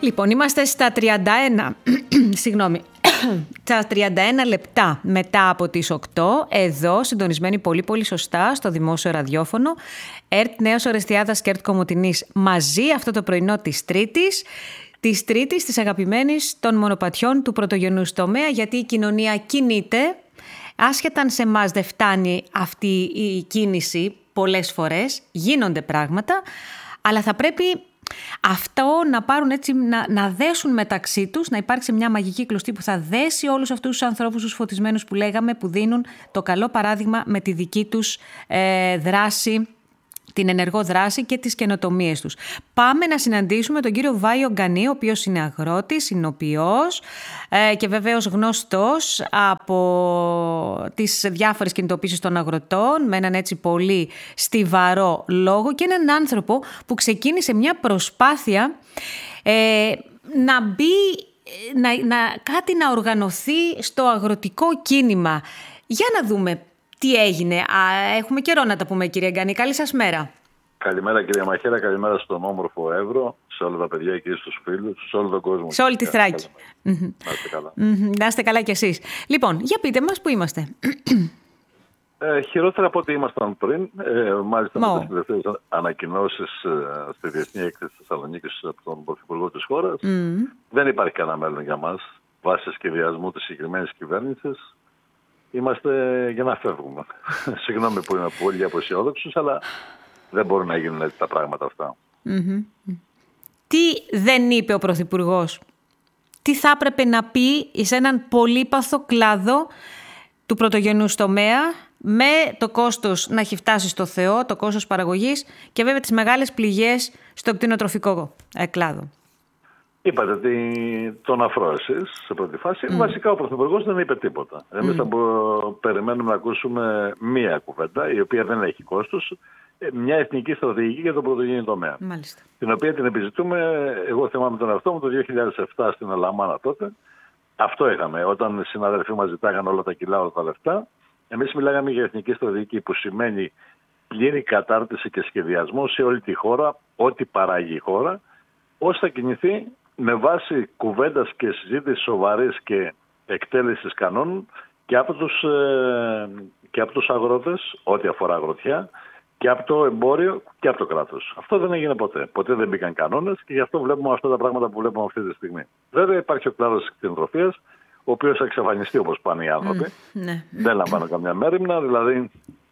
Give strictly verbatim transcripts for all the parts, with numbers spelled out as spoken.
Λοιπόν, είμαστε στα τριάντα ένα, συγγνώμη, στα τριάντα ένα λεπτά μετά από τις οκτώ, εδώ συντονισμένοι πολύ πολύ σωστά στο δημόσιο ραδιόφωνο, ΕΡΤ Νέος Ορεστιάδας και ΕΡΤ Κομοτηνής μαζί αυτό το πρωινό της Τρίτης, της Τρίτης της αγαπημένης των μονοπατιών του πρωτογενούς τομέα, γιατί η κοινωνία κινείται, άσχετα αν σε εμάς δεν φτάνει αυτή η κίνηση πολλές φορές, γίνονται πράγματα, αλλά θα πρέπει αυτό να πάρουν έτσι, να, να δέσουν μεταξύ τους, να υπάρξει μια μαγική κλωστή που θα δέσει όλους αυτούς τους ανθρώπους, τους φωτισμένους που λέγαμε, που δίνουν το καλό παράδειγμα με τη δική τους ε, δράση, την ενεργό δράση και τις καινοτομίες τους. Πάμε να συναντήσουμε τον κύριο Βάιο Γκανή, ο οποίος είναι αγρότης, συνοποιός ε, και βεβαίως γνωστός από τις διάφορες κινητοποίησεις των αγροτών, με έναν έτσι πολύ στιβαρό λόγο και έναν άνθρωπο που ξεκίνησε μια προσπάθεια ε, να μπει, να, να, κάτι να οργανωθεί στο αγροτικό κίνημα. Για να δούμε τι έγινε. Α, έχουμε καιρό να τα πούμε, κύριε Γκανή. Καλή σας μέρα. Καλημέρα, κυρία Μαχαίρα. Καλημέρα στον όμορφο Εύρο, σε όλα τα παιδιά και στους φίλους, σε όλο τον κόσμο. Σε όλη τη Θράκη. Να είστε καλά. Να είστε καλά κι εσείς. Λοιπόν, για πείτε μας, πού είμαστε. Ε, χειρότερα από ό,τι ήμασταν πριν. Ε, μάλιστα με τις τελευταίες ανακοινώσεις ε, στη Διεθνή Έκθεση Θεσσαλονίκης από τον Πρωθυπουργό της χώρας. Mm. Δεν υπάρχει κανένα μέλλον για μας βάσει σχεδιασμού της συγκεκριμένης κυβέρνησης. Είμαστε για να φεύγουμε. Συγγνώμη που είμαι πολύ αποσιόδοξος, αλλά δεν μπορούν να γίνουν έτσι τα πράγματα αυτά. Mm-hmm. Τι δεν είπε ο Πρωθυπουργός? Τι θα έπρεπε να πει σε έναν πολύπαθο κλάδο του πρωτογενούς τομέα, με το κόστος να έχει φτάσει στο Θεό, το κόστος παραγωγής και βέβαια τις μεγάλες πληγές στο κτηνοτροφικό κλάδο? Είπατε ότι τον αφρό εσείς σε πρώτη φάση. Mm. Βασικά ο Πρωθυπουργός δεν είπε τίποτα. Εμείς mm. θα μπο... περιμένουμε να ακούσουμε μία κουβέντα, η οποία δεν έχει κόστος, μια εθνική στρατηγική για τον πρωτογενή τομέα. Μάλιστα. Την οποία την επιζητούμε, εγώ θυμάμαι τον εαυτό μου, το δύο χιλιάδες επτά στην Αλαμάνα τότε. Αυτό είχαμε. Όταν οι συναδελφοί μας ζητάγαν όλα τα κιλά, όλα τα λεφτά, εμείς μιλάγαμε για εθνική στρατηγική που σημαίνει πλήρη κατάρτιση και σχεδιασμό σε όλη τη χώρα, ό,τι παράγει η χώρα, ώστε θα κινηθεί με βάση κουβέντας και συζήτηση σοβαρής και εκτέλεσης κανόνων και από τους, ε, και από τους αγρότες, ό,τι αφορά αγροτιά, και από το εμπόριο και από το κράτος. Αυτό δεν έγινε ποτέ. Ποτέ δεν μπήκαν κανόνες και γι' αυτό βλέπουμε αυτά τα πράγματα που βλέπουμε αυτή τη στιγμή. Βέβαια υπάρχει ο κλάδος της κτηνοτροφίας, ο οποίος θα εξαφανιστεί όπως πάνε οι άνθρωποι. Mm, ναι. Δεν λαμβάνω καμιά μέρημνα. Δηλαδή,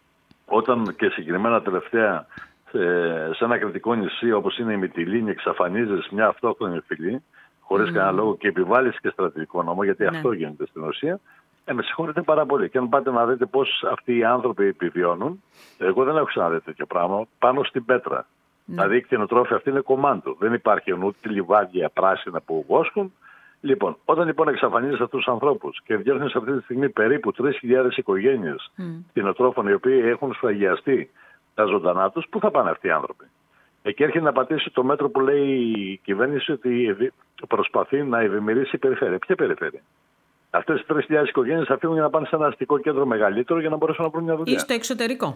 όταν και συγκεκριμένα τελευταία σε ένα κριτικό νησί όπως είναι η Μυτιλήνη εξαφανίζεις μια αυτόχθονη φυλή χωρίς mm. κανένα λόγο και επιβάλλεις και στρατηγικό νόμο, γιατί ναι. αυτό γίνεται στην ουσία. Ε, με συγχωρείτε πάρα πολύ. Και αν πάτε να δείτε πώς αυτοί οι άνθρωποι επιβιώνουν, εγώ δεν έχω ξαναδεί τέτοιο πράγμα, πάνω στην πέτρα. Mm. Δηλαδή η κτηνοτρόφια αυτή είναι κομμάντο. Δεν υπάρχει ούτε λιβάδια πράσινα που βόσκουν. Λοιπόν, όταν λοιπόν εξαφανίζεις αυτούς τους ανθρώπους και διώχνεις αυτή τη στιγμή περίπου τρεις χιλιάδες οικογένειες mm. κτηνοτρόφων οι οποίοι έχουν σφραγιαστεί τα ζωντανά τους, πού θα πάνε αυτοί οι άνθρωποι? Εκεί έρχεται να πατήσει το μέτρο που λέει η κυβέρνηση ότι προσπαθεί να ευημερίσει η περιφέρεια. Ποια περιφέρεια? Αυτές οι τρεις χιλιάδες οικογένειες θα φύγουν για να πάνε σε ένα αστικό κέντρο μεγαλύτερο για να μπορέσουν να βρουν μια δουλειά. Ή στο εξωτερικό.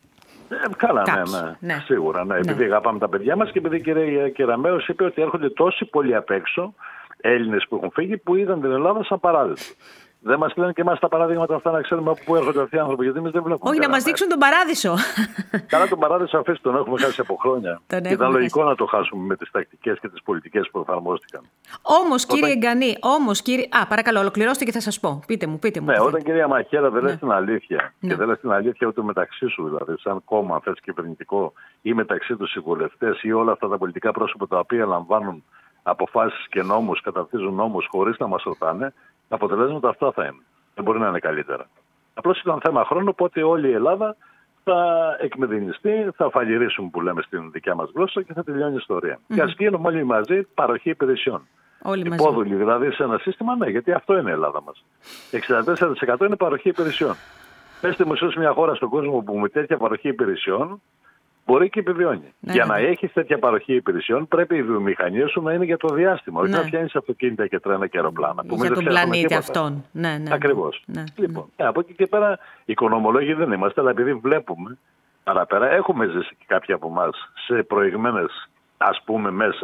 Ε, καλά, ναι, ναι, ναι. Σίγουρα. Ναι. Ναι. Επειδή αγαπάμε τα παιδιά μας και επειδή η κυρία Κεραμέως είπε ότι έρχονται τόσοι πολλοί απ' έξω Έλληνες που έχουν φύγει που είδαν την Ελλάδα σαν παράδειγμα. Δεν μας λένε και εμάς τα παραδείγματα αυτά να ξέρουμε από πού έρχονται αυτοί οι άνθρωποι, γιατί εμείς δεν βλέπουμε. Όχι, να μας δείξουν τον παράδεισο. Καλά, τον παράδεισο αφήστε, τον έχουμε χάσει από χρόνια. Ήταν λογικό να το χάσουμε με τις τακτικές και τις πολιτικές που εφαρμόστηκαν. Όμως, όταν... κύριε Γκανή, όμως, κύριε. Α, παρακαλώ, ολοκληρώστε και θα σας πω. Πείτε μου, πείτε μου. Ναι, όταν κυρία Μαχαίρα δεν ναι. λες την αλήθεια, ναι. και δεν λες την αλήθεια ούτε μεταξύ σου, δηλαδή, σαν κόμμα, αν θες κυβερνητικό, ή μεταξύ τους οι βουλευτές ή όλα αυτά τα πολιτικά πρόσωπα τα οποία λαμβάνουν αποφάσεις και νόμους, καταρτίζουν νόμους χωρίς να μας ρωτάνε, τα αποτελέσματα αυτά θα είναι. Δεν μπορεί να είναι καλύτερα. Απλώς ήταν θέμα χρόνου, οπότε όλη η Ελλάδα θα εκμεδινιστεί, θα φαλιρίσουν που λέμε στην δικιά μας γλώσσα και θα τελειώνει η ιστορία. Mm-hmm. Και ας γίνουμε όλοι μαζί παροχή υπηρεσιών. Όλοι υπόδουλοι δηλαδή σε ένα σύστημα, ναι, γιατί αυτό είναι η Ελλάδα μας. εξήντα τέσσερα τοις εκατό είναι παροχή υπηρεσιών. Πέστε μου εσείς μια χώρα στον κόσμο που με τέτοια παροχή υπηρεσιών μπορεί και επιβιώνει. Ναι, για ναι. να έχεις τέτοια παροχή υπηρεσιών, πρέπει η βιομηχανία σου να είναι για το διάστημα. Όχι ναι. να φτιάχνεις αυτοκίνητα και τρένα και αεροπλάνα. Που για τον πλανήτη αυτόν. Ναι, ναι, ακριβώς. Ναι. Λοιπόν, ναι. από εκεί και πέρα, οικονομολόγοι δεν είμαστε, αλλά επειδή βλέπουμε παραπέρα, έχουμε ζήσει και κάποιοι από εμάς σε προηγμένες, ας πούμε, μέσα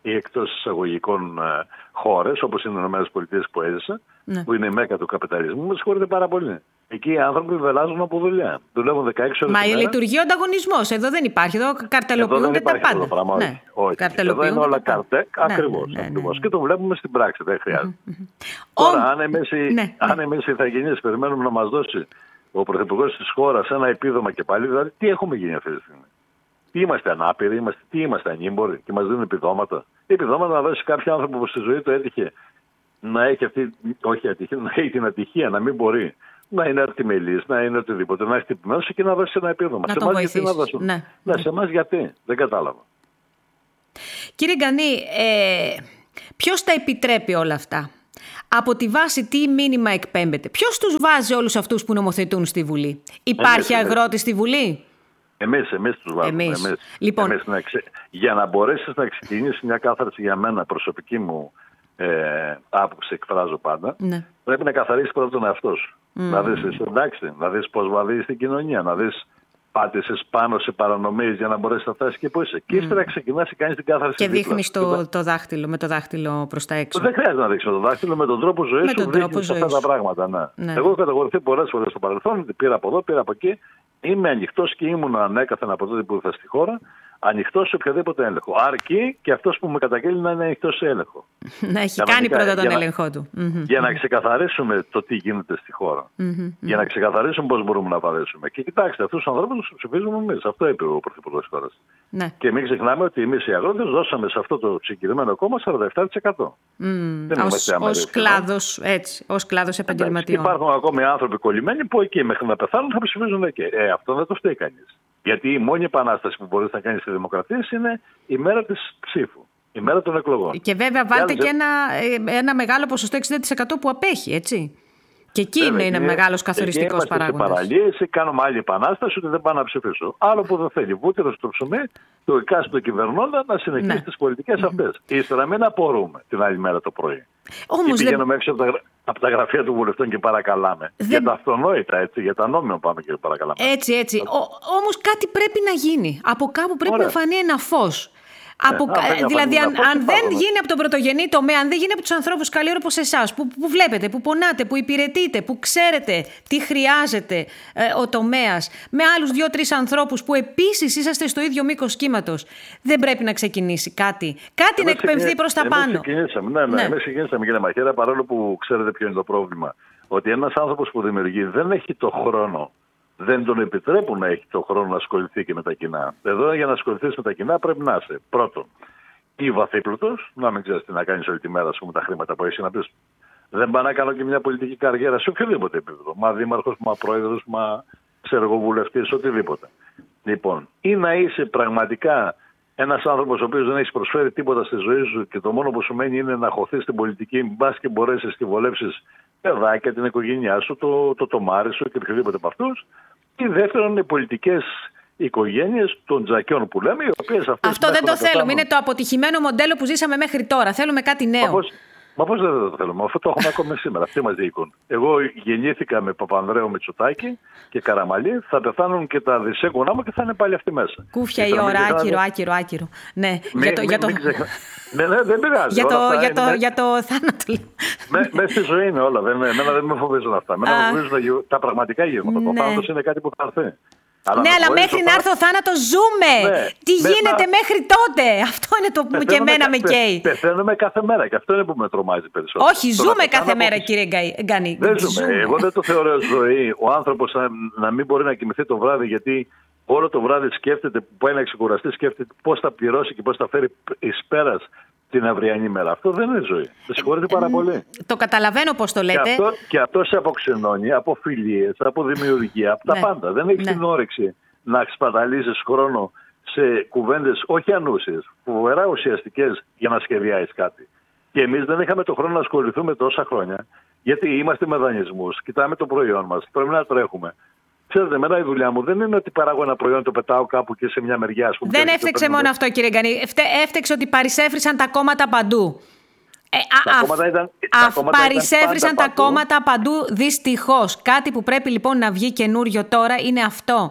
ή εκτός εισαγωγικών χώρες, όπως είναι οι Ηνωμένες Πολιτείες που έζησα, ναι. που είναι η μέκα του καπιταλισμού, με συγχωρείτε πάρα πολύ. Εκεί οι άνθρωποι βελάζουν από δουλειά. Δουλεύουν δεκαέξι ώρες. Μα λειτουργεί ο ανταγωνισμός. Εδώ δεν υπάρχει. Εδώ καρτελοποιούνται τα πάντα. Αυτό πράγμα, ναι. Όχι. Εδώ είναι όλα καρτέ. Ακριβώς. Ναι, ναι, ναι, ναι. Και το βλέπουμε στην πράξη. Δεν χρειάζεται. Mm-hmm. Τώρα, αν εμείς οι ναι. ηθαγενείς περιμένουμε να μας δώσει ο πρωθυπουργός της χώρας ένα επίδομα και πάλι, δηλαδή τι έχουμε γίνει αυτή τη στιγμή. Τι είμαστε ανάπηροι, είμαστε, τι είμαστε ανήμποροι και μας δίνουν επιδόματα. Επιδόματα να δώσει κάποιο άνθρωπο που στη ζωή του έτυχε να έχει αυτή, όχι ατυχία, να έχει την ατυχία, να μην μπορεί να είναι αρτιμελής, να είναι οτιδήποτε, να έχει τυπημένος και να δώσει ένα επίδομα. Να σε εμάς γιατί να δώσουν. Ναι. Ναι, σε εμάς γιατί. Δεν κατάλαβα. Κύριε Γκανή, ε, ποιος τα επιτρέπει όλα αυτά? Από τη βάση τι μήνυμα εκπέμπεται? Ποιος τους βάζει όλους αυτούς που νομοθετούν στη Βουλή? Υπάρχει εμείς, αγρότης στη Βουλή? Εμείς, εμείς τους βάζουμε. Εμείς. Εμείς. Λοιπόν... εμείς, να ξε... Για να μπορέσεις να ξεκινήσεις μια κάθαρση για μένα, προσωπική μου ε, άποψη, εκφράζω πάντα, ναι. πρέπει να καθαρίσεις πρώτα τον εαυτό σου. Mm. Να δεις εσύ εντάξει, να δεις πώς βαδίζεις την κοινωνία, να δεις πάτησες πάνω σε παρανομίες για να μπορέσεις να φτάσεις και που είσαι. Mm. Και ύστερα ξεκινάς και κάνεις την κάθαρση. Και δείχνεις το, το δάχτυλο, με το δάχτυλο προς τα έξω. Δεν χρειάζεται να δείξεις με το δάχτυλο, με τον τρόπο ζωής σου δείχνεις αυτά τα πράγματα. Ναι. Ναι. Εγώ έχω κατηγορηθεί πολλές φορές στο παρελθόν, πήρα από εδώ, πήρα από εκεί. Είμαι ανοιχτός και ήμουν ανέκαθεν από τότε που ήρθα στη χώρα, ανοιχτός σε οποιοδήποτε έλεγχο. Αρκεί και αυτός που με καταγγέλνει να είναι ανοιχτός σε έλεγχο. Να έχει κάνει πρώτα τον έλεγχό του. Για να ξεκαθαρίσουμε το τι γίνεται στη χώρα. Για να ξεκαθαρίσουμε πώς μπορούμε να παρέσουμε. Και κοιτάξτε, αυτούς τους ανθρώπους τους ψηφίζουμε εμείς. Αυτό είπε ο Πρωθυπουργός της χώρας. Ναι. Και μην ξεχνάμε ότι εμείς οι αγρότες δώσαμε σε αυτό το συγκεκριμένο κόμμα σαράντα επτά τοις εκατό. Ως κλάδος, έτσι, ως κλάδος επαγγελματιών. Υπάρχουν ακόμη άνθρωποι κολλημένοι που εκεί μέχρι να πεθάνουν θα ψηφίζουν εκεί. Ε, αυτό δεν το φταίει κανείς. Γιατί η μόνη επανάσταση που μπορείς να κάνεις στη δημοκρατία είναι η μέρα της ψήφου, η μέρα των εκλογών. Και βέβαια βάλτε και, και ένα, ένα μεγάλο ποσοστό εξήντα τοις εκατό που απέχει, έτσι. Και εκεί βέβαια, είναι, είναι μεγάλος καθοριστικός παράγοντας. Στην παραλίαση κάνουμε άλλη επανάσταση ότι δεν πάω να ψηφίσω. Άλλο που δεν θέλει βούτυρο στο ψωμί, το εκάστοτε κυβερνώντα να συνεχίσει ναι. τις πολιτικές αυτές. Ύστερα μην απορούμε την άλλη μέρα το πρωί. Όμως, και πηγαίνουμε έξω από τα, από τα γραφεία των βουλευτών και παρακαλάμε. Δεν... Για τα αυτονόητα, έτσι, για τα νόμιμα πάμε και παρακαλάμε. Έτσι, έτσι. Όμως κάτι πρέπει να γίνει. Από κάπου πρέπει Ωραία. να φανεί ένα φως. Από, ναι, δηλαδή, αν, αν δεν γίνει από τον πρωτογενή τομέα, αν δεν γίνει από τους ανθρώπους καλή ώρα όπως εσάς, που, που βλέπετε, που πονάτε, που υπηρετείτε, που ξέρετε τι χρειάζεται ε, ο τομέας, με άλλους δύο-τρεις ανθρώπους που επίσης είσαστε στο ίδιο μήκος κύματος, δεν πρέπει να ξεκινήσει κάτι. Κάτι να εκπαιμφθεί προς τα εμείς πάνω. Ξεκινήσαμε, ναι, ναι, ναι. Εμείς ξεκινήσαμε, κύριε Μαχαίρα, παρόλο που ξέρετε ποιο είναι το πρόβλημα. Ότι ένας άνθρωπος που δημιουργεί δεν έχει το χρόνο. Δεν τον επιτρέπουν να έχει το χρόνο να ασχοληθεί και με τα κοινά. Εδώ για να ασχοληθεί με τα κοινά πρέπει να είσαι πρώτον ή βαθύπλουτος, να μην ξέρεις τι να κάνεις όλη τη μέρα σου με τα χρήματα που έχεις, να πεις δεν πάω να κάνω και μια πολιτική καριέρα σε οποιοδήποτε επίπεδο. Μα δήμαρχος, μα πρόεδρος, μα ξέρω εγώ βουλευτής, οτιδήποτε. Λοιπόν, ή να είσαι πραγματικά ένας άνθρωπος ο οποίος δεν έχει προσφέρει τίποτα στη ζωή σου και το μόνο που σου μένει είναι να χωθείς στην πολιτική, μπας και μπορέσεις και βολέψεις παιδάκια, την οικογένειά σου, το, το τομάρι σου και οποιοδήποτε από αυτούς. Και δεύτερον, είναι οι πολιτικές οικογένειες των τζακιών που λέμε, οι οποίες αυτές. Αυτό δεν το θέλουμε. Είναι το αποτυχημένο μοντέλο που ζήσαμε μέχρι τώρα. Θέλουμε κάτι νέο. Μα πώς, μα πώς δεν το θέλουμε, αυτό το έχουμε ακόμη σήμερα. Αυτοί μας διοικούν. Εγώ γεννήθηκα με Παπανδρέου Μητσοτάκη και Καραμαλή. Θα πεθάνουν και τα δυσέγγονά μου και θα είναι πάλι αυτοί μέσα. Κούφια η ώρα, άκυρο, άκυρο, άκυρο. Ναι, για το. Για το... Ναι, ναι, δεν πειράζει. Για το, για, το, με... για το θάνατο. Μέσα στη ζωή είναι όλα. Δεν, εμένα δεν με φοβίζουν αυτά. Εμένα με φοβίζουν τα πραγματικά γεγονότα. Το θάνατος είναι κάτι που θα έρθει. Αλλά ναι, αλλά μέχρι να έρθει ο θάνατος ζούμε. Ναι, τι με, γίνεται να... μέχρι τότε. Αυτό είναι το που και εμένα με καίει. Πεθαίνουμε κάθε μέρα και αυτό είναι που με τρομάζει περισσότερο. Όχι, ζούμε κάθε μέρα, κύριε Γκανή. Δεν ζούμε. Εγώ δεν το θεωρώ ζωή. Ο άνθρωπος να, να μην μπορεί να κοιμηθεί το βράδυ γιατί όλο το βράδυ σκέφτεται, που πάει να ξεκουραστεί, σκέφτεται πώς θα πληρώσει και πώς θα φέρει εις πέρας την αυριανή μέρα. Αυτό δεν είναι ζωή. Με συγχωρείτε πάρα πολύ. Το καταλαβαίνω πώς το λέτε. Και αυτό, και αυτό σε αποξενώνει από φιλίες, από δημιουργία, από τα ναι. πάντα. Δεν έχει ναι. την όρεξη να σπαταλίζεις χρόνο σε κουβέντες όχι ανούσιες, φοβερά ουσιαστικές για να σχεδιάσεις κάτι. Και εμείς δεν είχαμε το χρόνο να ασχοληθούμε τόσα χρόνια, γιατί είμαστε με δανεισμούς, κοιτάμε το προϊόν μας, πρέπει να τρέχουμε. Ξέρετε, εμένα η δουλειά μου δεν είναι ότι παράγω ένα προϊόν, το πετάω κάπου και σε μια μεριά. Ας πούμε, δεν έφτεξε μόνο αυτό, κύριε Γκανή. Έφτεξε ότι παρισέφρισαν τα κόμματα παντού. Ε, τα α, κόμματα ήταν, α, παρισέφρισαν τα κόμματα παντού, δυστυχώς. Κάτι που πρέπει λοιπόν να βγει καινούριο τώρα είναι αυτό.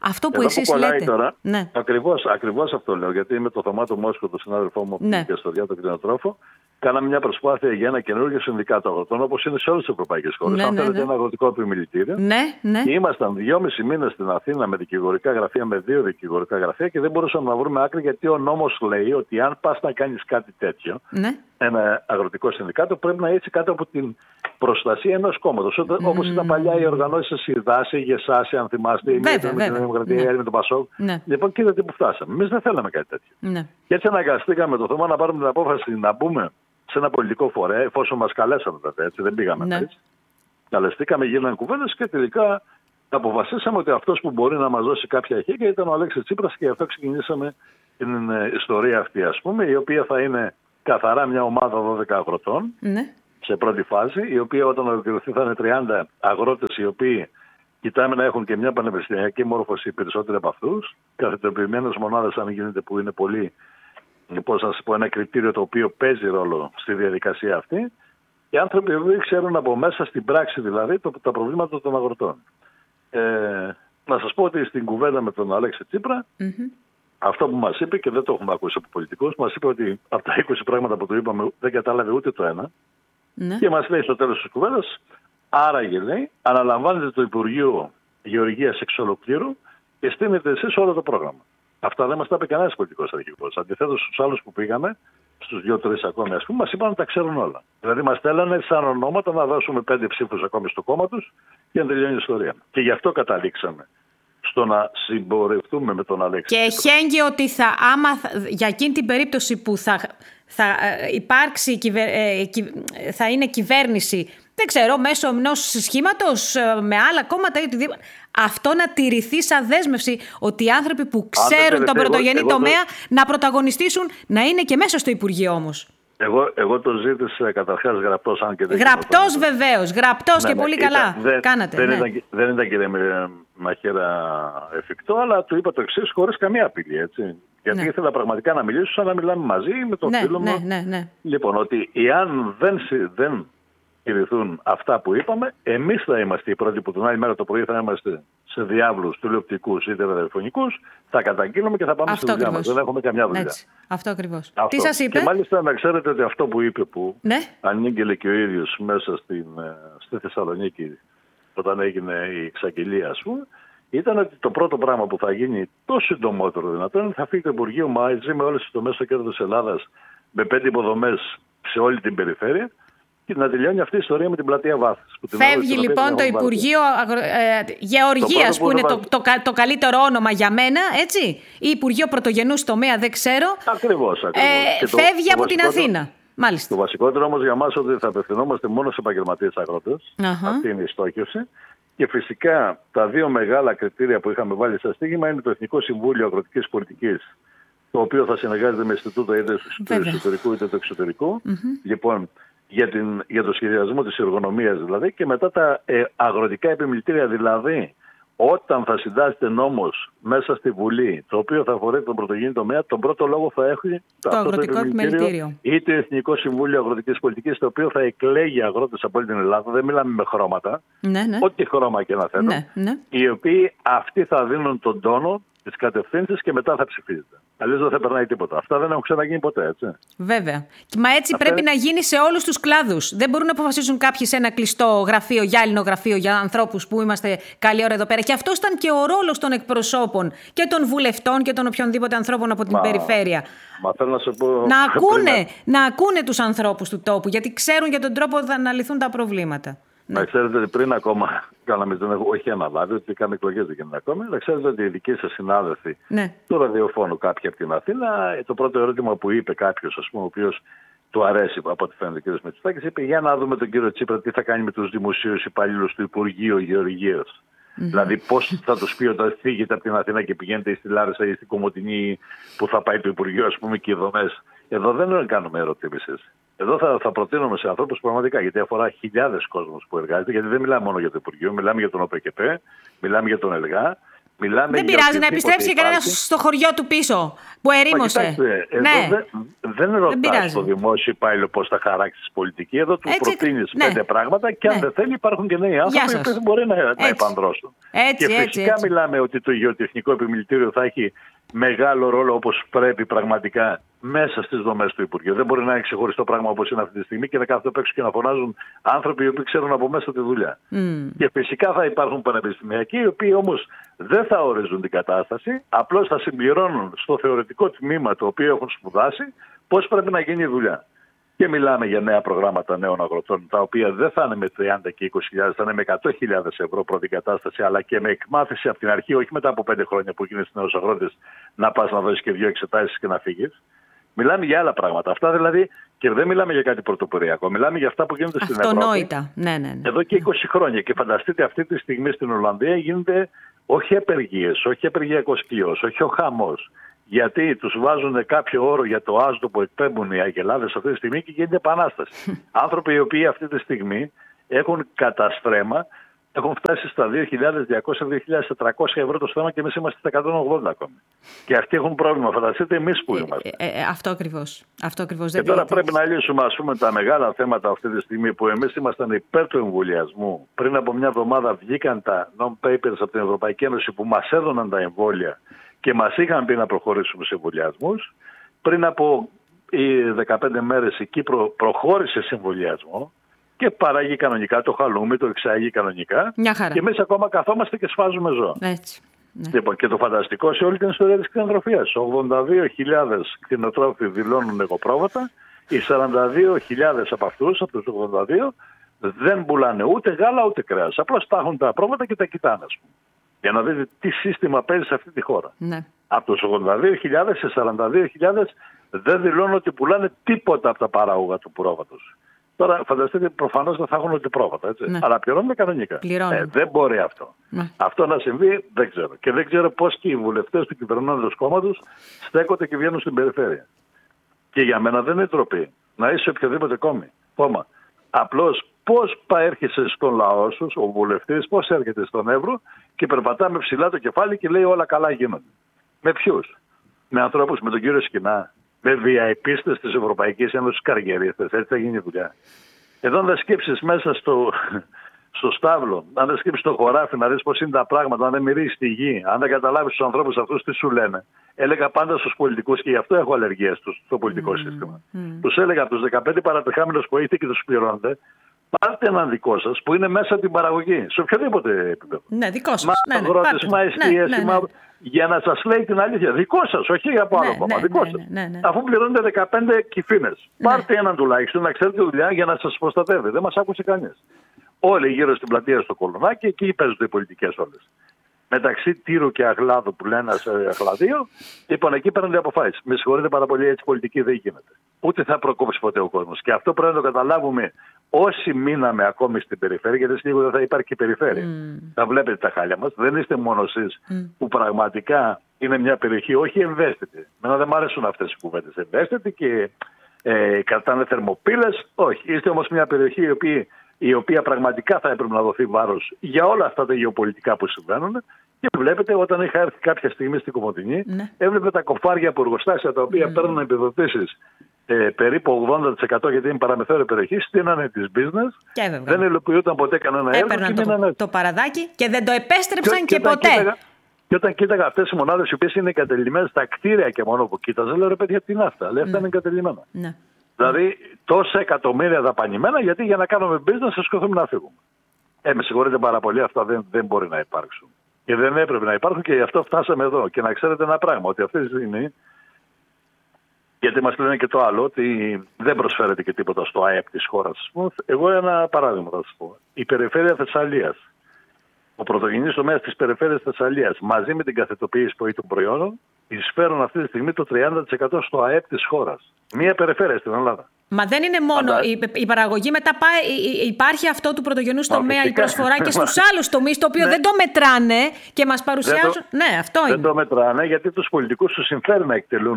Αυτό που Εδώ εσείς που κολλάει λέτε. Τώρα, ναι. ακριβώς, ακριβώς αυτό λέω, γιατί με το Θωμάτο Μόσχο, τον συνάδελφό μου ναι. και στο Διάτο Κτηνοτρόφο, κάναμε μια προσπάθεια για ένα καινούργιο συνδικάτο αγροτών, όπως είναι σε όλες τις ευρωπαϊκές χώρες. Ναι, Αν ναι, θέλετε ναι. ένα αγροτικό επιμελητήριο. Ναι, ναι. Και ήμασταν δυόμισι μήνες στην Αθήνα με δικηγορικά γραφεία, με δύο δικηγορικά γραφεία και δεν μπορούσαμε να βρούμε άκρη, γιατί ο νόμος λέει ότι αν πας να κάνεις κάτι τέτοιο, ναι. ένα αγροτικό συνδικάτο, πρέπει να είσαι κάτω από την προστασία ενός κόμματος. Mm. Όπως ήταν παλιά οι οργανώσεις, η Δάση, η Γεσάση, αν θυμάστε, η Μία με την Δημοκρατία, η Άλλη με τον Πασόκ. Ναι. Λοιπόν, και είδατε που φτάσαμε. Εμείς δεν θέλαμε κάτι τέτοιο. Ναι. Και έτσι αναγκαστήκαμε το θέμα να πάρουμε την απόφαση να μπούμε σε ένα πολιτικό φορέα, εφόσον μας καλέσαμε βέβαια, έτσι, δεν πήγαμε ναι. έτσι. Καλεστήκαμε, γίνανε κουβέντες και τελικά αποφασίσαμε ότι αυτός που μπορεί να μας δώσει κάποια χέρια ήταν ο Αλέξης Τσίπρας, και γι' αυτό ξεκινήσαμε την ιστορία αυτή, ας πούμε, η οποία θα είναι καθαρά μια ομάδα δώδεκα αγροτών ναι. σε πρώτη φάση, η οποία όταν ολοκληρωθεί θα είναι τριάντα αγρότες, οι οποίοι κοιτάμε να έχουν και μια πανεπιστημιακή μόρφωση, περισσότεροι από αυτούς, καθετοποιημένες μονάδες αν γίνεται, που είναι πολύ, πώς να σας πω, ένα κριτήριο το οποίο παίζει ρόλο στη διαδικασία αυτή. Οι άνθρωποι οι ξέρουν από μέσα στην πράξη δηλαδή το, τα προβλήματα των αγροτών. Ε, να σας πω ότι στην κουβέντα με τον Αλέξη Τσίπρα, mm-hmm. αυτό που μας είπε, και δεν το έχουμε ακούσει από πολιτικούς, μας είπε ότι από τα είκοσι πράγματα που του είπαμε δεν κατάλαβε ούτε το ένα. Mm-hmm. Και μας λέει στο τέλος της κουβέντας, άραγε λέει, αναλαμβάνετε το Υπουργείο Γεωργίας εξ ολοκλήρου και στείνετε εσείς όλο το πρόγραμμα. Αυτά δεν μας τα είπε κανένας πολιτικός αρχηγός. Αντιθέτως στους άλλους που πήγαμε, στους δύο-τρεις ακόμη, ας πούμε, μας είπαν να τα ξέρουν όλα. Δηλαδή μας στέλνανε σαν ονόματα να δώσουμε πέντε ψήφους ακόμη στο κόμμα τους και να τελειώνει η ιστορία. Και γι' αυτό καταλήξαμε στο να συμπορευτούμε με τον Αλέξη. Και εχέγγυε ότι θα, άμα, για εκείνη την περίπτωση που θα, θα υπάρξει, θα είναι κυβέρνηση, δεν ξέρω, μέσω ενός σχήματος με άλλα κόμματα ή οτιδήποτε, αυτό να τηρηθεί σαν δέσμευση, ότι οι άνθρωποι που ξέρουν τον πρωτογενή εγώ, τομέα εγώ, να πρωταγωνιστήσουν, να είναι και μέσα στο Υπουργείο όμως. Εγώ, εγώ το ζήτησα καταρχάς γραπτός, αν και δεν γραπτός βεβαίως, γραπτός ναι, και ναι, πολύ ήταν, καλά δεν, κάνατε. Δεν, ναι. ήταν, δεν ήταν κύριε Μαχαίρα εφικτό, αλλά του είπα το εξής χωρίς καμία απειλή, έτσι. Γιατί ναι. ήθελα πραγματικά να μιλήσω σαν να μιλάμε μαζί με τον ναι, φίλο ναι, μου. Ναι, ναι. Λοιπόν, ότι εάν δεν, δεν κηρυθούν αυτά που είπαμε, εμείς θα είμαστε οι πρώτοι που την άλλη μέρα το πρωί θα είμαστε σε διάβλους τηλεοπτικούς ή ραδιοφωνικούς, θα καταγγείλουμε και θα πάμε αυτό στη δουλειά μας. Δεν έχουμε καμιά δουλειά. Έτσι. Αυτό ακριβώς. Αυτό. Τι σας είπε? Και μάλιστα να ξέρετε ότι αυτό που είπε, που ναι. ανήγγειλε και ο ίδιος μέσα στην, στη Θεσσαλονίκη όταν έγινε η εξαγγελία, ας πούμε, ήταν ότι το πρώτο πράγμα που θα γίνει το συντομότερο δυνατόν θα φύγει το Υπουργείο μαζί με όλες τις τομές στο κέντρο της Ελλάδας, με πέντε υποδομές σε όλη την περιφέρεια, και να τελειώνει αυτή η ιστορία με την πλατεία Βάθης. Φεύγει λοιπόν το Υπουργείο Αγρο... ε, Γεωργίας, που είναι το, το, το καλύτερο όνομα για μένα, έτσι, ή Υπουργείο Πρωτογενούς τομέα, δεν ξέρω. Ακριβώς, ακριβώς. Ε, φεύγει το, από το την Αθήνα. Μάλιστα. Το βασικότερο όμως για μας ότι θα απευθυνόμαστε μόνο σε επαγγελματίες αγρότες. Uh-huh. Αυτή είναι η στόχευση. Και φυσικά τα δύο μεγάλα κριτήρια που είχαμε βάλει στα στίγμα είναι το Εθνικό Συμβούλιο Αγροτικής Πολιτικής, το οποίο θα συνεργάζεται με Ινστιτούτο είτε του εσωτερικού είτε του εξωτερικού. Mm-hmm. Λοιπόν, για, την, για το σχεδιασμό της εργονομίας δηλαδή, και μετά τα ε, αγροτικά επιμελητήρια, δηλαδή όταν θα συντάσσεται νόμος μέσα στη Βουλή, το οποίο θα αφορεί τον πρωτογενή τομέα, τον πρώτο λόγο θα έχει το αυτό αγροτικό το επιμελητήριο ή το Εθνικό Συμβούλιο Αγροτικής Πολιτικής, το οποίο θα εκλέγει αγρότες από όλη την Ελλάδα. Δεν μιλάμε με χρώματα, ναι, ναι. ό,τι χρώμα και να θέλουν, ναι, ναι. οι οποίοι αυτοί θα δίνουν τον τόνο, τις κατευθύνσεις, και μετά θα ψηφίζεται. Αλλιώς δεν θα περνάει τίποτα. Αυτά δεν έχουν ξαναγίνει ποτέ, έτσι. Βέβαια. Μα έτσι Αυτά... πρέπει να γίνει σε όλους τους κλάδους. Δεν μπορούν να αποφασίσουν κάποιοι σε ένα κλειστό γραφείο, γυάλινο γραφείο για ανθρώπους που είμαστε καλή ώρα εδώ πέρα. Και αυτό ήταν και ο ρόλος των εκπροσώπων και των βουλευτών και των οποιονδήποτε ανθρώπων από την μα... περιφέρεια. Μα θέλω να σε πω... Να ακούνε, να... να ακούνε τους ανθρώπους του τόπου, γιατί ξέρουν για τον τρόπο να λυθούν τα προβλήματα. Να ναι. ξέρετε ότι πριν ακόμα κάναμε, δεν έχω, όχι αναλάβει, ότι είχαμε εκλογές δεν γίνανε ακόμη, να ξέρετε ότι οι δικοί σας συνάδελφοι ναι. του ραδιοφώνου, κάποιοι από την Αθήνα, το πρώτο ερώτημα που είπε κάποιος, ας πούμε, ο οποίος του αρέσει από ό,τι φαίνεται ο κ. Μητσοτάκης, είπε: για να δούμε τον κύριο Τσίπρα τι θα κάνει με τους δημοσίους υπαλλήλους του Υπουργείου Γεωργίας. Mm-hmm. Δηλαδή, πώς θα τους πει όταν φύγετε από την Αθήνα και πηγαίνετε στη Λάρισα ή στην Κομοτηνή, που θα πάει το Υπουργείο, ας πούμε, και οι δομές. Εδώ δεν κάνουμε ερωτήσεις. Εδώ θα, θα προτείνουμε σε ανθρώπους πραγματικά, γιατί αφορά χιλιάδες κόσμους που εργάζεται, γιατί δεν μιλάμε μόνο για το Υπουργείο, μιλάμε για τον ΟΠΕΚΕΠΕ, μιλάμε για τον ΕΛΓΑ, Μιλάμε δεν πειράζει να επιστρέψει και κανένα στο χωριό του πίσω που ερήμωσε. Κοιτάξτε, εδώ ναι. δεν, δεν ρωτάς το δημόσιο υπάλληλο πώς θα χαράξει τη πολιτική. Εδώ του προτείνεις ναι. πέντε πράγματα και αν ναι. δεν θέλει υπάρχουν και νέοι άνθρωποι που μπορεί να, να επανδρώσουν. Έτσι, και φυσικά έτσι, έτσι. μιλάμε ότι το Γεωτεχνικό Επιμελητήριο θα έχει μεγάλο ρόλο όπως πρέπει πραγματικά μέσα στις δομές του Υπουργείου. Δεν μπορεί να έχει ξεχωριστό πράγμα όπως είναι αυτή τη στιγμή και να κάθονται απ' έξω και να φωνάζουν άνθρωποι οι οποίοι ξέρουν από μέσα τη δουλειά. Mm. Και φυσικά θα υπάρχουν πανεπιστημιακοί οι οποίοι όμως δεν θα ορίζουν την κατάσταση, απλώς θα συμπληρώνουν στο θεωρητικό τμήμα το οποίο έχουν σπουδάσει πώς πρέπει να γίνει η δουλειά. Και μιλάμε για νέα προγράμματα νέων αγροτών, τα οποία δεν θα είναι με τριάντα και είκοσι χιλιάδες, θα είναι με εκατό χιλιάδες ευρώ πρώτη κατάσταση, αλλά και με εκμάθηση από την αρχή, όχι μετά από πέντε χρόνια που γίνεις νέος αγρότης, να πας να δώσεις και δύο εξετάσεις και να φύγεις. Μιλάμε για άλλα πράγματα. Αυτά δηλαδή, και δεν μιλάμε για κάτι πρωτοποριακό. Μιλάμε για αυτά που γίνονται στην Ευρώπη. Αυτονόητα. Ναι, ναι, ναι. Εδώ και είκοσι χρόνια. Και φανταστείτε, αυτή τη στιγμή στην Ολλανδία γίνεται όχι απεργίες, όχι απεργιακός κλειός, όχι ο χαμός. Γιατί τους βάζουν κάποιο όρο για το άζωτο που εκπέμπουν οι αγελάδες αυτή τη στιγμή και γίνεται επανάσταση. Άνθρωποι οι οποίοι αυτή τη στιγμή έχουν καταστρέμα, έχουν φτάσει στα δύο χιλιάδες διακόσια με δύο χιλιάδες τετρακόσια ευρώ το στρέμμα και εμείς είμαστε στα εκατόν ογδόντα ακόμη. Και αυτοί έχουν πρόβλημα. Φανταστείτε εμείς που είμαστε. Ε, ε, ε, αυτό ακριβώς. Αυτό ακριβώς. Και τώρα πρέπει να λύσουμε ας πούμε, τα μεγάλα θέματα αυτή τη στιγμή που εμείς ήμασταν υπέρ του εμβολιασμού. Πριν από μια εβδομάδα βγήκαν τα non-papers από την Ευρωπαϊκή Ένωση που μας έδωναν τα εμβόλια και μας είχαν πει να προχωρήσουμε σε εμβολιασμούς. Πριν από δεκαπέντε μέρες η Κύπρο προχώρησε σε εμβολιασμό και παράγει κανονικά το χαλούμι, το εξάγει κανονικά. Μια χαρά. Και εμείς ακόμα καθόμαστε και σφάζουμε ζώα. Έτσι. Ναι. Λοιπόν, και το φανταστικό σε όλη την ιστορία της κτηνοτροφίας. ογδόντα δύο χιλιάδες κτηνοτρόφοι δηλώνουν εγωπρόβατα. Οι σαράντα δύο χιλιάδες από αυτούς, από τους ογδόντα δύο, δεν πουλάνε ούτε γάλα ούτε κρέας. Απλώς τα έχουν τα πρόβατα και τα κοιτάνε, ας πούμε. Για να δείτε τι σύστημα παίζει σε αυτή τη χώρα. Ναι. Από τους ογδόντα δύο χιλιάδες σε σαράντα δύο χιλιάδες δεν δηλώνουν ότι πουλάνε τίποτα από τα παράγωγα του πρόβατος. Τώρα φανταστείτε προφανώς δεν θα έχουν ούτε πρόβατα, έτσι. Ναι. Αλλά πληρώνουν κανονικά. Ε, δεν μπορεί αυτό. Ναι. Αυτό να συμβεί δεν ξέρω. Και δεν ξέρω πώς και οι βουλευτές του κυβερνώντος κόμματος στέκονται και βγαίνουν στην περιφέρεια. Και για μένα δεν είναι τροπή να είσαι οποιοδήποτε κόμμα. Απλώς πώς έρχεσαι στον λαό σου, ο βουλευτής, πώς έρχεται στον Εύρο και περπατά με ψηλά το κεφάλι και λέει όλα καλά γίνονται. Με ποιους? Με ανθρώπους, με τον κύριο Σκινά, με βι άι πίστες της Ευρωπαϊκής Ένωσης, καριερίστες. Έτσι θα γίνει η δουλειά. Εδώ αν δεν σκύψεις μέσα στο, στο στάβλο, αν δεν σκύψεις στο χωράφι να δεις πώς είναι τα πράγματα, αν δεν μυρίσεις τη γη, αν δεν καταλάβεις τους ανθρώπους αυτούς τι σου λένε. Έλεγα πάντα στους πολιτικούς και γι' αυτό έχω αλλεργίες στο πολιτικό mm, σύστημα. Mm. Τους έλεγα από τους δεκαπέντε παρατεχάμενους που έχετε και τους πληρώνετε, πάρτε έναν δικό σας που είναι μέσα από την παραγωγή, σε οποιοδήποτε επίπεδο. Ναι, δικό σας. Μα ναι, ναι, αγρότες, μα εστίες, ναι, ναι, ναι. για να σας λέει την αλήθεια. Δικό σας, όχι από άλλο κόμμα. Ναι, δικό ναι, σας. Ναι, ναι, ναι. Αφού πληρώνετε δεκαπέντε κυφίνες. Ναι. Πάρτε έναν τουλάχιστον να ξέρετε δουλειά για να σας προστατεύει. Δεν μας άκουσε κανείς. Όλοι γύρω στην πλατεία στο Κολονάκι, εκεί παίζονται οι πολιτικές όλες. Μεταξύ Τύρου και Αγλάδου που λένε σε Αγλαδίο, λοιπόν εκεί παίρνονται αποφάσεις. Με συγχωρείτε πάρα πολύ, έτσι πολιτική δεν γίνεται. Ούτε θα προκόψει ποτέ ο κόσμος. Και αυτό πρέπει να το καταλάβουμε όσοι μείναμε ακόμη στην περιφέρεια, γιατί σε λίγο δεν θα υπάρχει και η περιφέρεια. Mm. Θα βλέπετε τα χάλια μας. Δεν είστε μόνο εσείς mm. που πραγματικά είναι μια περιοχή όχι ευαίσθητη. Μένα δεν μου αρέσουν αυτές οι κουβέντες. Ευαίσθητη και ε, κρατάνε θερμοπύλες. Όχι. Είστε όμως μια περιοχή η οποία. η οποία πραγματικά θα έπρεπε να δοθεί βάρος για όλα αυτά τα γεωπολιτικά που συμβαίνουν. Και βλέπετε, όταν είχα έρθει κάποια στιγμή στην Κομοτηνή, ναι. έβλεπε τα κοφάρια από εργοστάσια τα οποία mm. παίρνουν επιδοτήσεις ε, περίπου ογδόντα τοις εκατό γιατί είναι παραμεθόρια περιοχή, στείνανε τις business, δεν υλοποιούταν ποτέ κανένα έργο. Έπαιρναν το, το, το παραδάκι και δεν το επέστρεψαν και, και, και ποτέ. Κοίταγα, και όταν κοίταγα αυτές οι μονάδες οι οποίες είναι εγκατελειμμένες στα κτίρια και μόνο που κοίταζα, λέω ρε παιδιά, τι είναι αυτά. Λέει, αυτά mm. είναι εγκατελειμμένα. Mm. Δηλαδή τόσα εκατομμύρια δαπανημένα γιατί για να κάνουμε business θα σκοθούμε να φύγουμε. Ε, με συγχωρείτε πάρα πολύ, αυτά δεν, δεν μπορεί να υπάρξουν. Και δεν έπρεπε να υπάρχουν και γι' αυτό φτάσαμε εδώ. Και να ξέρετε ένα πράγμα, ότι αυτή τη στιγμή, γιατί μας λένε και το άλλο, ότι δεν προσφέρεται και τίποτα στο ΑΕΠ της χώρας. Εγώ ένα παράδειγμα θα σας πω. Η περιφέρεια Θεσσαλίας, ο πρωτογενής τομέας της περιφέρειας Θεσσαλίας, μαζί με την καθετοποίηση των προϊόντων, εισφέρουν αυτή τη στιγμή το τριάντα τοις εκατό στο ΑΕΠ της χώρας. Μία περιφέρεια στην Ελλάδα. Μα δεν είναι μόνο Αντα... η, η παραγωγή, μετά πάει, υπάρχει αυτό του πρωτογενούς τομέα, η προσφορά και στους άλλους τομείς, το οποίο ναι. δεν το μετράνε και μας παρουσιάζουν. Το... Ναι, αυτό δεν είναι. Δεν το μετράνε γιατί τους πολιτικούς τους συμφέρει να εκτελούν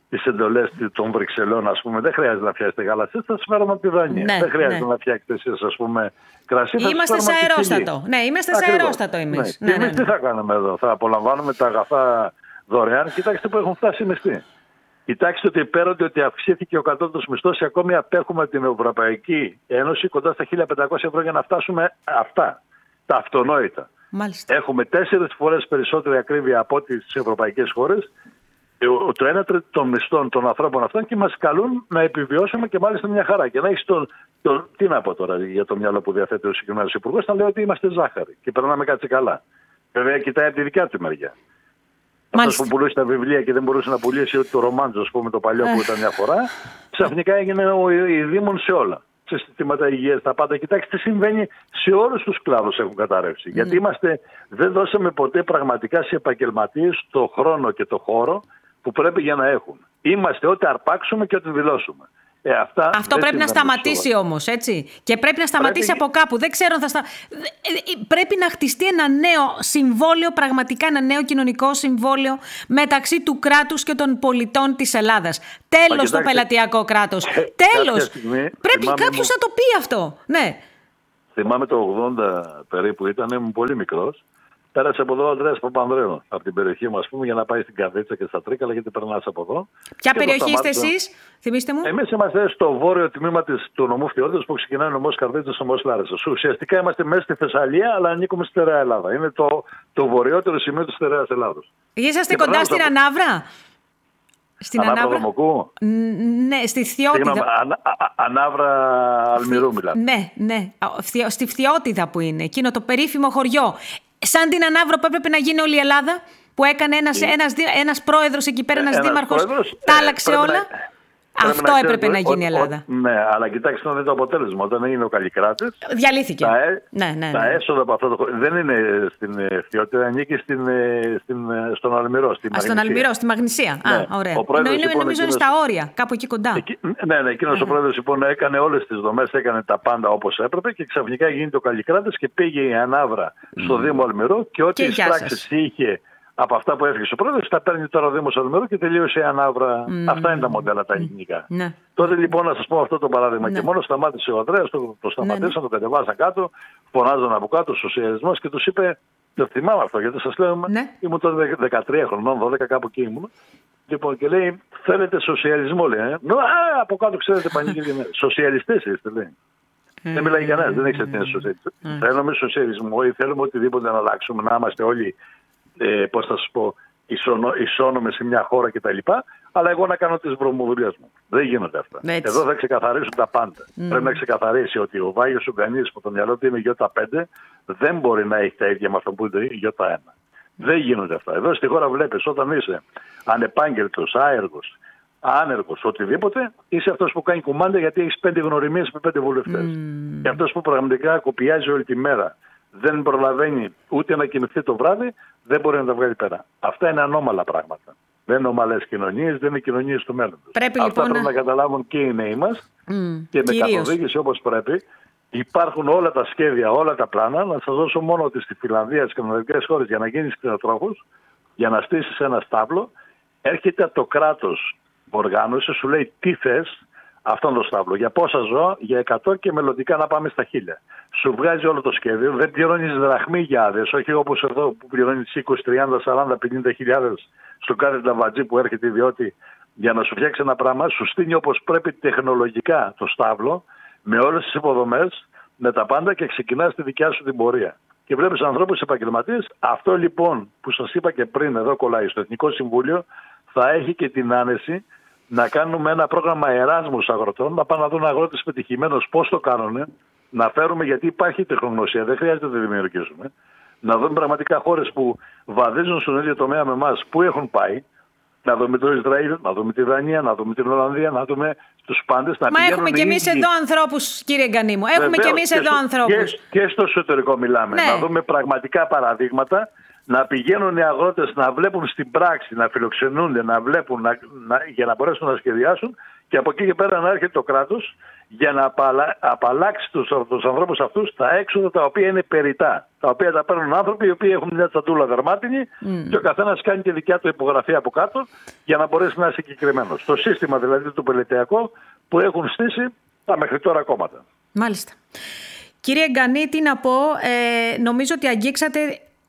τις εντολές των Βρυξελών, ας πούμε. Δεν χρειάζεται να φτιάξετε γαλαξίες, θα σας φέρουμε από τη Δανία. Ναι, δεν χρειάζεται ναι. να φτιάξετε εσείς, ας πούμε, κρασί. Είμαστε σε αερόστατο. Ναι, είμαστε σε αερόστατο εμείς. Ναι. Ναι, Και ναι, εμείς ναι. τι θα κάνουμε εδώ, θα απολαμβάνουμε τα αγαθά δωρεάν. Κοιτάξτε που έχουν φτάσει οι μισθοί. Κοιτάξτε ότι υπέρονται ότι αυξήθηκε ο κατώτατος μισθός, ακόμη απέχουμε την Ευρωπαϊκή Ένωση κοντά στα χίλια πεντακόσια ευρώ για να φτάσουμε αυτά, τα αυτονόητα. Μάλιστα. Έχουμε τέσσερις φορές περισσότερη ακρίβεια από ό,τι στις ευρωπαϊκές χώρες, το ένα τρίτο των μισθών των ανθρώπων αυτών, και μας καλούν να επιβιώσουμε και μάλιστα μια χαρά. Και να έχεις τον, τον. Τι να πω τώρα για το μυαλό που διαθέτει ο συγκεκριμένος υπουργός, θα λέω ότι είμαστε ζάχαρη και περνάμε κάτι καλά. Βέβαια, κοιτάει από τη δικιά του μεριά. Αυτός που πουλούσε τα βιβλία και δεν μπορούσε να πουλήσει ούτε το ρομάντζο, ας πούμε, το παλιό που ήταν μια φορά, ξαφνικά έγινε ο ειδήμων σε όλα. Σε συστήματα υγείας, τα πάντα. Κοιτάξτε τι συμβαίνει σε όλους τους κλάδους έχουν καταρρεύσει. Mm. Γιατί είμαστε, δεν δώσαμε ποτέ πραγματικά σε επαγγελματίες το χρόνο και το χώρο που πρέπει για να έχουν. Είμαστε ό,τι αρπάξουμε και ό,τι δηλώσουμε. Ε, αυτά Αυτό πρέπει να σταματήσει όμως, έτσι. Και πρέπει να σταματήσει πρέπει... από κάπου. Δεν ξέρω αν θα στα... Πρέπει να χτιστεί ένα νέο συμβόλαιο, πραγματικά ένα νέο κοινωνικό συμβόλαιο μεταξύ του κράτους και των πολιτών της Ελλάδας. Τέλος το πελατειακό κράτος. Τέλος. Στιγμή, πρέπει κάποιος μου... να το πει αυτό. Ναι. Θυμάμαι το ογδόντα περίπου ήταν, ήμουν πολύ μικρός. Πέρασε από εδώ ο Ανδρέας Παπανδρέου, από την περιοχή μου, ας πούμε, για να πάει στην Καρδίτσα και στα Τρίκαλα, γιατί περνάς από εδώ. Ποια περιοχή είστε εσείς, θυμίστε μου? Εμείς είμαστε στο βόρειο τμήμα της, του νομού Φθιώτιδος, που ξεκινάει ο νομός Καρδίτσας, ο νομός Λάρισσας. Ουσιαστικά είμαστε μέσα στη Θεσσαλία, αλλά ανήκουμε στη στερεά Ελλάδα. Είναι το, το βορειότερο σημείο της στερεάς Ελλάδος. Είσαστε και κοντά στην από... Ανάβρα? Στην Ανάβρα Δομοκού. Ναι, στη Φθιώτιδα. Συγγνώμη, ανα, α, Ανάβρα Αλμυρού μιλάτε. Ναι, ναι, στη Φθιώτιδα που είναι, εκείνο το περίφημο χωριό. Σαν την Ανάβρο που έπρεπε να γίνει όλη η Ελλάδα, που έκανε ένας, ένας, ένας πρόεδρος εκεί πέρα, ένας, ένας δήμαρχος, τα άλλαξε όλα. Να, Αυτό να έπρεπε να γίνει η Ελλάδα. Ο, ο, ναι, αλλά κοιτάξτε να δείτε το αποτέλεσμα. Όταν έγινε ο Καλλικράτης, διαλύθηκε. Τα, ε, ναι, ναι, ναι. τα έσοδα από αυτό το χώρο δεν είναι στην Φθιώτιδα, ανήκει στην, στην, στον Αλμυρό. Στη Α, στον Αλμυρό, στη Μαγνησία. Ναι. Α, ωραία. Πρόεδρος, είναι, λοιπόν, νομίζω είναι στα όρια, κάπου εκεί κοντά. Εκεί, ναι, ναι, εκείνος uh-huh. ο πρόεδρος λοιπόν έκανε όλες τις δομές, έκανε τα πάντα όπως έπρεπε και ξαφνικά γίνεται ο Καλλικράτης και πήγε η Ανάβρα mm. στο Δήμο Αλμυρό και ό,τι εισπράξεις είχε από αυτά που έφυγε ο πρόεδρος, τα παίρνει τώρα ο Δήμος Αλμυρού και τελείωσε η Ανάβρα. Mm. Αυτά είναι τα μοντέλα τα ελληνικά. Mm. Τότε λοιπόν να σας πω αυτό το παράδειγμα. Mm. Και μόνο σταμάτησε ο Ανδρέας, το, το σταματήσαν, mm. το κατεβάσαν κάτω, φωνάζαν από κάτω, σοσιαλισμός και τους είπε, το θυμάμαι αυτό γιατί σας λέω, mm. ήμουν τότε δεκατρία χρονών, δώδεκα κάπου εκεί ήμουν. Λοιπόν, και λέει, θέλετε σοσιαλισμό, λέει. Ε? Νο, α, από κάτω ξέρετε πανηγύρια. Σοσιαλιστές είστε, λέει. Mm. Δεν μιλάει κανένα, δεν έχει τι είναι σοσιαλιστές. Mm. Θέλουμε σοσιαλισμό ή θέλουμε οτιδήποτε να αλλάξουμε, να είμαστε όλοι, ε, πώς θα σας πω, ισονο, ισόνομοι σε μια χώρα κτλ. Αλλά εγώ να κάνω τις βρωμοδουλειές μου. Δεν γίνονται αυτά. Έτσι. Εδώ θα ξεκαθαρίσουν τα πάντα. Mm. Πρέπει να ξεκαθαρίσει ότι ο Βάγιος Ουγγανής που το μυαλό του είναι γιώτα πέντε δεν μπορεί να έχει τα ίδια με αυτό που είναι γιώτα ένα. Δεν γίνονται αυτά. Εδώ στη χώρα βλέπεις όταν είσαι ανεπάγγελτος, άεργος, άνεργος, οτιδήποτε, είσαι αυτός που κάνει κουμάντα γιατί έχεις πέντε γνωριμίες με πέντε βουλευτές. Mm. Και αυτός που πραγματικά κοπιάζει όλη τη μέρα, δεν προλαβαίνει ούτε να κοιμηθεί το βράδυ, δεν μπορεί να τα βγάλει πέρα. Αυτά είναι ανώμαλα πράγματα. Δεν είναι ομαλές κοινωνίες, δεν είναι κοινωνίες του μέλλοντος. Πρέπει, Αυτά λοιπόν, πρέπει να... να καταλάβουν και οι νέοι μας mm. και με καθοδήγηση όπως πρέπει. Υπάρχουν όλα τα σχέδια, όλα τα πλάνα. Να σας δώσω μόνο ότι στη Φιλανδία, στις σκανδιναβικές χώρες, για να γίνεις κτηνοτρόφος, για να στήσεις ένα στάβλο, έρχεται από το κράτος οργάνωση, σου λέει τι θες αυτόν τον στάβλο. Για πόσα ζώα, για εκατό και μελλοντικά να πάμε στα χίλια. Σου βγάζει όλο το σχέδιο, δεν πληρώνεις δραχμή για άδειες, όχι όπως εδώ που πληρώνεις είκοσι, τριάντα, σαράντα, πενήντα χιλιάδες στο κάθε ταβατζή που έρχεται ιδιώτη για να σου φτιάξει ένα πράγμα, σου στείνει όπως πρέπει τεχνολογικά το στάβλο, με όλες τις υποδομές, με τα πάντα και ξεκινάς τη δικιά σου την πορεία. Και βλέπεις ανθρώπους επαγγελματίες. Αυτό λοιπόν που σας είπα και πριν εδώ κολλάει στο Εθνικό Συμβούλιο θα έχει και την άνεση να κάνουμε ένα πρόγραμμα Εράσμους αγροτών, να πάνε να δουν αγρότες πετυχημένους πώς το κάνουν, να φέρουμε γιατί υπάρχει τεχνογνωσία, δεν χρειάζεται να τη δημιουργήσουμε, να δούμε πραγματικά χώρες που βαδίζουν στον ίδιο τομέα με εμάς, που έχουν πάει, να δούμε το Ισραήλ, να δούμε τη Δανία, να δούμε την Ολλανδία, να δούμε τους πάντες. Να Μα έχουμε και εμείς εδώ ανθρώπους, κύριε Γκανή μου. Έχουμε Βεβαίως, και εμείς εδώ στο, ανθρώπους. Και, και στο εσωτερικό μιλάμε. Ναι. Να δούμε πραγματικά παραδείγματα, να πηγαίνουν οι αγρότες να βλέπουν στην πράξη, να φιλοξενούνται, να βλέπουν να, να, για να μπορέσουν να σχεδιάσουν και από εκεί και πέρα να έρχεται το κράτος για να απαλα... απαλλάξει τους, τους ανθρώπους αυτούς τα έξοδα τα οποία είναι περιττά. Τα οποία τα παίρνουν άνθρωποι οι οποίοι έχουν μια τσαντούλα δερμάτινη mm. και ο καθένας κάνει τη δικιά του υπογραφή από κάτω για να μπορέσει να είναι συγκεκριμένος. Το σύστημα δηλαδή του πελετειακό που έχουν στήσει τα μέχρι τώρα κόμματα. Μάλιστα. Κύριε Γκανή, τι να πω, ε, νομίζω ότι αγγίξατε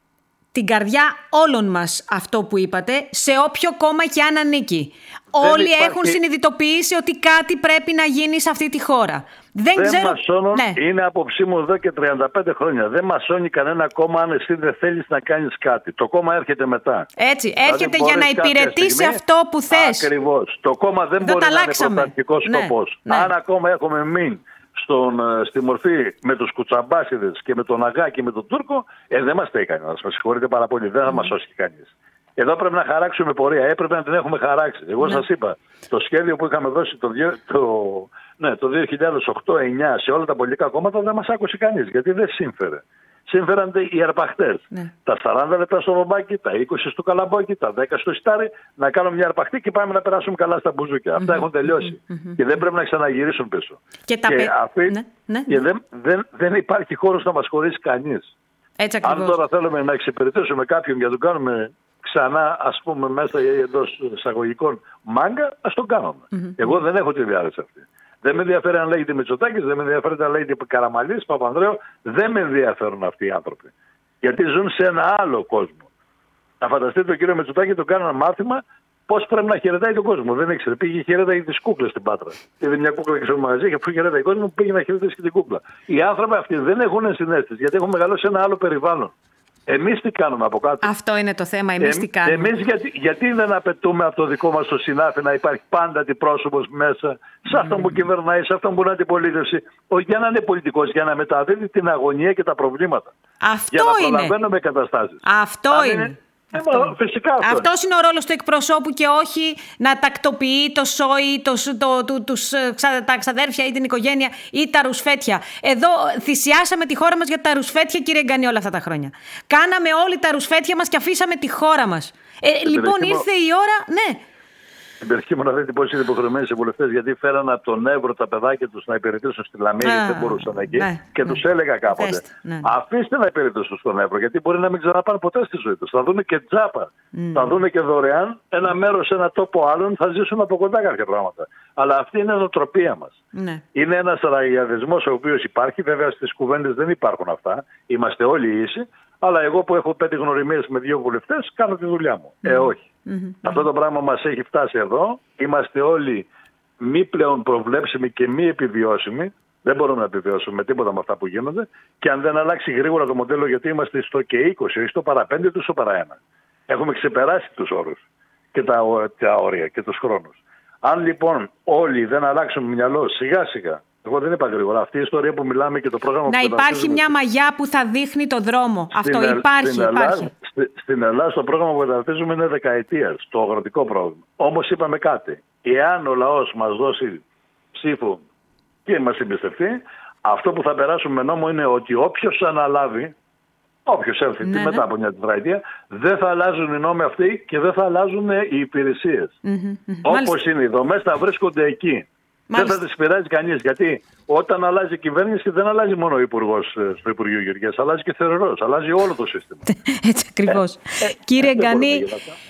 την καρδιά όλων μας αυτό που είπατε, σε όποιο κόμμα και αν ανήκει. Δεν Όλοι υπάρχει... έχουν συνειδητοποιήσει ότι κάτι πρέπει να γίνει σε αυτή τη χώρα. Δεν, δεν ξέρω... μασώνουν, ναι. Είναι άποψή μου εδώ και τριάντα πέντε χρόνια. Δεν μασώνει κανένα κόμμα αν εσύ δεν θέλεις να κάνεις κάτι. Το κόμμα έρχεται μετά. Έτσι, έρχεται δηλαδή, για να υπηρετήσει στιγμή, αυτό που θες. Ακριβώς. Το κόμμα δεν, δεν μπορεί να είναι πρωταρχικός ναι, σκοπός. Ναι. Αν ακόμα έχουμε μείνει στον, στη μορφή με τους κουτσαμπάσιδες και με τον Αγά και με τον Τούρκο, ε, δεν μας στέει κανένας. Μας συγχωρείτε πάρα πολύ. Δεν θα mm. μας σώσει κανείς. Εδώ πρέπει να χαράξουμε πορεία. Έπρεπε να την έχουμε χαράξει. Εγώ ναι. σας είπα, το σχέδιο που είχαμε δώσει το, το, ναι, το δύο χιλιάδες οκτώ εννιά σε όλα τα πολιτικά κόμματα δεν μας άκουσε κανείς. Γιατί δεν σύμφερε. Σύμφεραν οι αρπαχτές. Ναι. Τα σαράντα λεπτά στο βομπάκι, τα είκοσι στο καλαμπόκι, τα δέκα στο σιτάρι, να κάνουμε μια αρπαχτή και πάμε να περάσουμε καλά στα μπουζούκια. Mm-hmm. Αυτά έχουν τελειώσει. Mm-hmm. Και δεν πρέπει να ξαναγυρίσουν πίσω. Και, τα... και, αυτή... ναι, ναι. και δεν, δεν, δεν υπάρχει χώρος να μας χωρίσει κανείς. Αν τώρα θέλουμε να εξυπηρετήσουμε κάποιον για να τον κάνουμε ξανά, ας πούμε, μέσα εντός εισαγωγικών μάγκα, ας τον κάνουμε. Mm-hmm. Εγώ δεν έχω τη διάθεση αυτή. Δεν με ενδιαφέρει αν λέγεται Μητσοτάκης, δεν με ενδιαφέρει αν λέγεται Καραμανλής, Παπανδρέου. Δεν με ενδιαφέρουν αυτοί οι άνθρωποι. Γιατί ζουν σε ένα άλλο κόσμο. Να φανταστείτε τον κύριο Μητσοτάκη, τον κάνανε μάθημα πώς πρέπει να χαιρετάει τον κόσμο. Δεν ήξερε. Πήγε χαιρετάει τις κούκλες στην Πάτρα. Είδε μια κούκλα και στο μαγαζί και αφού χαιρετάει τον κόσμο, πήγε να χαιρετήσει και την κούκλα. Οι άνθρωποι αυτοί δεν έχουν ενσυναίσθηση γιατί έχουν μεγαλώσει σε ένα άλλο περιβάλλον. Εμείς τι κάνουμε από κάτω. Αυτό είναι το θέμα. Εμείς ε, τι κάνουμε. Εμείς γιατί, γιατί δεν απαιτούμε από το δικό μας το συνάφι να υπάρχει πάντα αντιπρόσωπος μέσα, σε αυτόν mm. που κυβερνάει, σε αυτόν που είναι αντιπολίτευση, για να είναι πολιτικός, για να μεταδίδει την αγωνία και τα προβλήματα. Αυτό για να είναι. προλαβαίνουμε καταστάσεις. Αυτό Αν είναι. είναι αυτό. Φυσικά αυτό. Αυτός είναι ο ρόλος του εκπροσώπου και όχι να τακτοποιεί το σόι, το, το, το, τους, τα ξαδέρφια ή την οικογένεια ή τα ρουσφέτια. Εδώ θυσιάσαμε τη χώρα μας για τα ρουσφέτια, κύριε Γκανή, όλα αυτά τα χρόνια. Κάναμε όλοι τα ρουσφέτια μας και αφήσαμε τη χώρα μας. Ε, λοιπόν, ήρθε η ώρα, ναι. Στην περιοχή μου να δείτε πώς είναι υποχρεωμένοι οι βουλευτές, γιατί φέραν από τον Εύρο τα παιδάκια τους να υπηρετήσουν στη Λαμία, γιατί δεν μπορούσαν εκεί. Ναι, και ναι. τους έλεγα κάποτε: Φέστε, ναι. αφήστε να υπηρετήσουν στον Εύρο, γιατί μπορεί να μην ξαναπάνε ποτέ στη ζωή τους. Θα δουν και τζάπα. Mm. Θα δουν και δωρεάν ένα μέρος σε ένα τόπο άλλον, θα ζήσουν από κοντά κάποια πράγματα. Αλλά αυτή είναι η νοοτροπία μας. Ναι. Είναι ένας ραγιαδισμός ο οποίος υπάρχει. Βέβαια στις κουβέντες δεν υπάρχουν αυτά. Είμαστε όλοι ίσοι. Αλλά εγώ που έχω πέντε γνωριμίες με δύο βουλευτές, κάνω τη δουλειά μου. Mm. Ε, όχι. Mm-hmm. Αυτό το πράγμα μας έχει φτάσει εδώ. Είμαστε όλοι μη πλέον προβλέψιμοι και μη επιβιώσιμοι. Δεν μπορούμε να επιβιώσουμε με τίποτα με αυτά που γίνονται. Και αν δεν αλλάξει γρήγορα το μοντέλο, γιατί είμαστε στο και είκοσι ή στο παρά πέντε του στο παρά ένα. Έχουμε ξεπεράσει τους όρους και τα, τα όρια και τους χρόνους. Αν λοιπόν όλοι δεν αλλάξουν μυαλό σιγά σιγά. Εγώ δεν είπα γρήγορα. Αυτή η ιστορία που μιλάμε και το πρόγραμμα να που υπάρχει μια μαγιά που θα δείχνει το δρόμο. Στην Αυτό ελ, υπάρχει. Στην υπάρχει. Ελλάδα, στη, στην Ελλάδα το πρόγραμμα που καταρτίζουμε είναι δεκαετίας. Το αγροτικό πρόγραμμα. Όμως είπαμε κάτι. Εάν ο λαός μας δώσει ψήφο και μας εμπιστευτεί, αυτό που θα περάσουμε με νόμο είναι ότι όποιος αναλάβει, όποιος έρθει ναι, μετά ναι. από μια τετραετία, δεν θα αλλάζουν οι νόμοι αυτοί και δεν θα αλλάζουν οι υπηρεσίες. Mm-hmm. Όπως είναι οι δομές θα βρίσκονται εκεί. Μάλιστα. Δεν θα τις πειράζει κανείς. Γιατί όταν αλλάζει η κυβέρνηση, δεν αλλάζει μόνο ο υπουργός στο Υπουργείο Γεωργίας, αλλάζει και θερορός, αλλάζει όλο το σύστημα. Έτσι ακριβώς. Ε, ε, Κύριε Γκανή,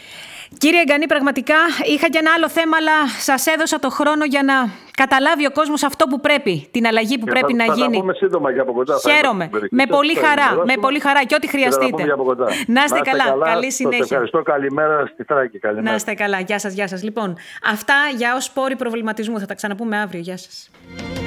Κύριε Γκανή, πραγματικά είχα και ένα άλλο θέμα, αλλά σας έδωσα το χρόνο για να καταλάβει ο κόσμος αυτό που πρέπει, την αλλαγή που και πρέπει θα, να θα γίνει. Θα τα πούμε σύντομα για από κοντά. Χαίρομαι. Με πολύ χαρά. Με πολύ χαρά και ό,τι χρειαστείτε. Να είστε καλά. καλά. Καλή συνέχεια. Σας ευχαριστώ. Καλημέρα στη Θράκη. Καλημέρα. Να είστε καλά. Γεια σας. Γεια σας. Λοιπόν, αυτά για ως πόροι προβληματισμού. Θα τα ξαναπούμε αύριο. Γεια σας.